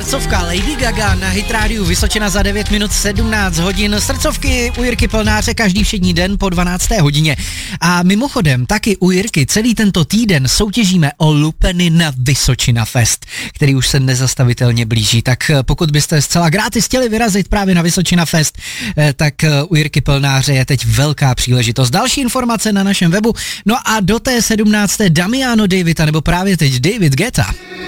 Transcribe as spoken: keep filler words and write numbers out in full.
srdcovka Lady Gaga na Hit Rádiu Vysočina za devět minut sedmnáct hodin. Srdcovky u Jirky Plnáře každý všední den po dvanácté hodině. A mimochodem taky u Jirky celý tento týden soutěžíme o lupeny na Vysočina Fest, který už se nezastavitelně blíží. Tak pokud byste zcela gratis chtěli vyrazit právě na Vysočina Fest, tak u Jirky Plnáře je teď velká příležitost. Další informace na našem webu. No a do té sedmnácté Damiano David, nebo právě teď David Guetta.